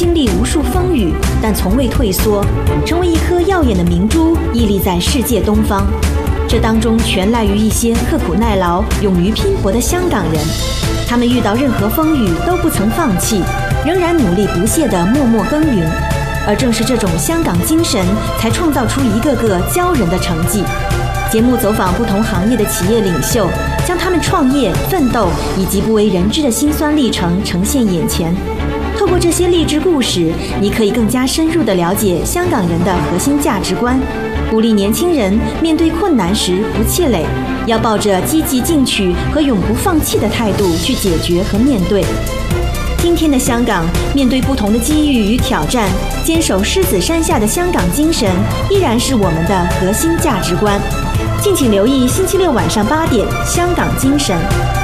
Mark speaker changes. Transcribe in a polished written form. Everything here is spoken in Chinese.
Speaker 1: 经历无数风雨，但从未退缩，成为一颗耀眼的明珠，屹立在世界东方。这当中全赖于一些刻苦耐劳、勇于拼搏的香港人，他们遇到任何风雨都不曾放弃，仍然努力不懈地默默耕耘。而正是这种香港精神，才创造出一个个骄人的成绩。节目走访不同行业的企业领袖，将他们创业、奋斗以及不为人知的辛酸历程呈现眼前。透过这些励志故事，你可以更加深入地了解香港人的核心价值观，鼓励年轻人面对困难时不气馁，要抱着积极进取和永不放弃的态度去解决和面对。今天的香港，面对不同的机遇与挑战，坚守狮子山下的香港精神依然是我们的核心价值观。敬请留意星期六晚上8点《香港精神》。